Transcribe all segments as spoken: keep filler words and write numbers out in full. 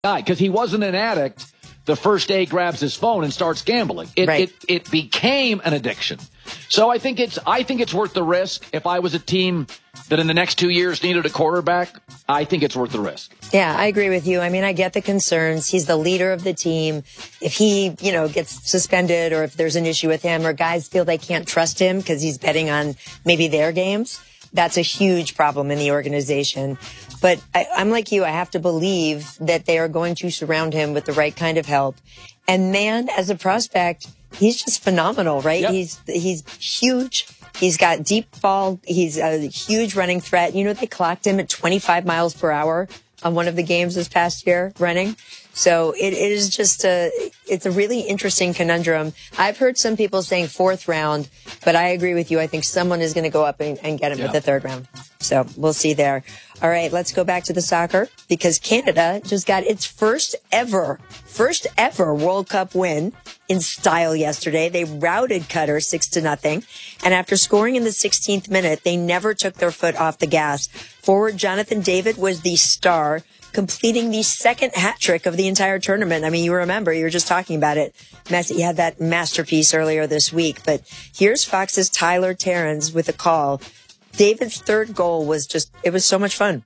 guy because he wasn't an addict the first day he grabs his phone and starts gambling. It, right. it it became an addiction. So I think it's I think it's worth the risk. If I was a team that in the next two years needed a quarterback, I think it's worth the risk. Yeah, I agree with you. I mean, I get the concerns. He's the leader of the team. If he, you know, gets suspended or if there's an issue with him or guys feel they can't trust him because he's betting on maybe their games, that's a huge problem in the organization. But I, I'm like you. I have to believe that they are going to surround him with the right kind of help. And man, as a prospect, he's just phenomenal, right? Yep. He's he's huge. He's got deep ball. He's a huge running threat. You know, they clocked him at twenty-five miles per hour on one of the games this past year running. So it, it is just a, it's a really interesting conundrum. I've heard some people saying fourth round, but I agree with you. I think someone is going to go up and, and get him yeah. at the third round. So we'll see there. All right, let's go back to the soccer because Canada just got its first ever, first ever World Cup win in style yesterday. They routed Qatar six to nothing. And after scoring in the sixteenth minute, they never took their foot off the gas. Forward Jonathan David was the star, completing the second hat trick of the entire tournament. I mean, you remember, you were just talking about it. Messi had that masterpiece earlier this week. But here's Fox's Tyler Terrans with a call. David's third goal was just, it was so much fun.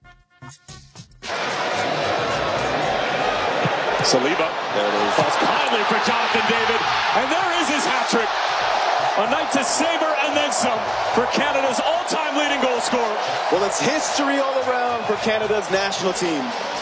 Saliba. There it is. Falls kindly for Jonathan David. And there is his hat trick. A night to savor and then some for Canada's all-time leading goal scorer. Well, it's history all around for Canada's national team.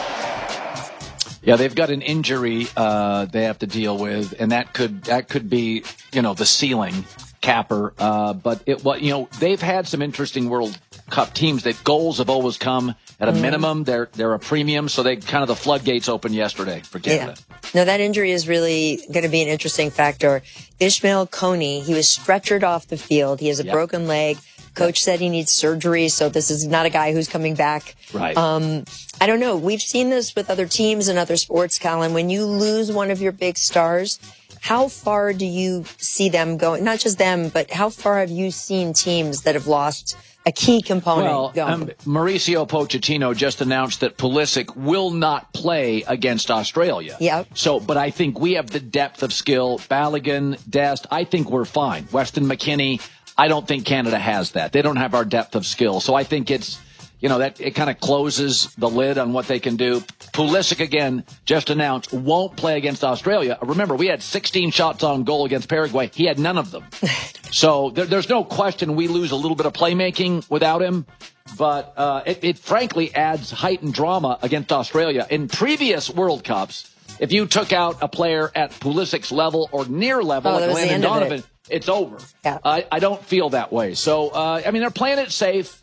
Yeah, they've got an injury uh, they have to deal with, and that could that could be, you know, the ceiling capper. Uh, but it, what you know, they've had some interesting World Cup teams that goals have always come at a mm. minimum. They're they're a premium, so they kind of the floodgates opened yesterday for Canada. Yeah. No, that injury is really going to be an interesting factor. Ishmael Coney, he was stretchered off the field. He has a yep. broken leg. Coach said he needs surgery, so this is not a guy who's coming back. Right. Um, I don't know. We've seen this with other teams and other sports, Colin. When you lose one of your big stars, how far do you see them going? Not just them, but how far have you seen teams that have lost a key component well, going? Um, Mauricio Pochettino just announced that Pulisic will not play against Australia. Yep. So, but I think we have the depth of skill. Balogun, Dest, I think we're fine. Weston McKennie, I don't think Canada has that. They don't have our depth of skill. So I think it's, you know, that it kind of closes the lid on what they can do. Pulisic, again, just announced, won't play against Australia. Remember, we had sixteen shots on goal against Paraguay. He had none of them. So there, there's no question we lose a little bit of playmaking without him. But uh, it, it frankly adds heightened drama against Australia. In previous World Cups, if you took out a player at Pulisic's level or near level, oh, like Landon Donovan, it. it's over. Yeah. I, I don't feel that way. So, uh, I mean, they're playing it safe.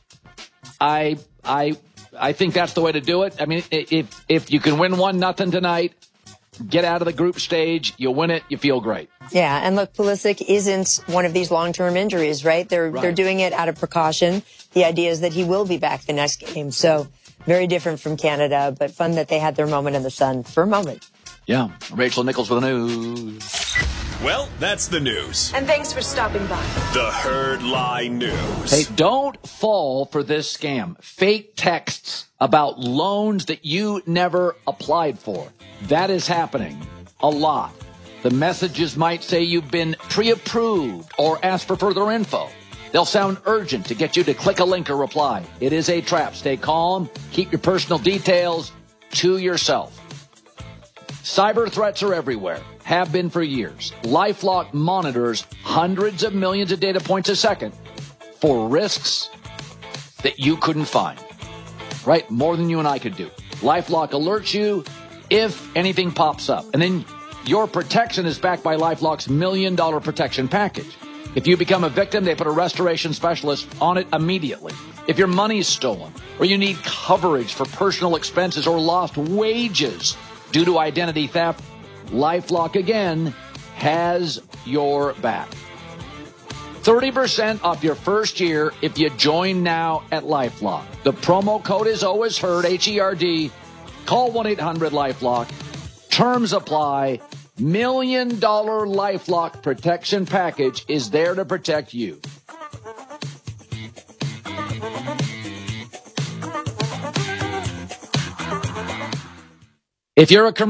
I I I think that's the way to do it. I mean, if if you can win one nothing tonight, get out of the group stage, you win it, you feel great. Yeah, and look, Pulisic isn't one of these long-term injuries, right? They're right. they're doing it out of precaution. The idea is that he will be back the next game. So very different from Canada, but fun that they had their moment in the sun for a moment. Yeah. Rachel Nichols with the news. Well, that's the news. And thanks for stopping by. The Herd Lie News. Hey, don't fall for this scam. Fake texts about loans that you never applied for. That is happening a lot. The messages might say you've been pre-approved or ask for further info. They'll sound urgent to get you to click a link or reply. It is a trap. Stay calm. Keep your personal details to yourself. Cyber threats are everywhere. Have been for years. LifeLock monitors hundreds of millions of data points a second for risks that you couldn't find. Right? More than you and I could do. LifeLock alerts you if anything pops up. And then your protection is backed by LifeLock's million dollar protection package. If you become a victim, they put a restoration specialist on it immediately. If your money's stolen or you need coverage for personal expenses or lost wages due to identity theft, LifeLock, again, has your back. thirty percent off your first year if you join now at LifeLock. The promo code is always heard, H E R D. Call one eight hundred LifeLock. Terms apply. Million dollar LifeLock protection package is there to protect you. If you're a commercial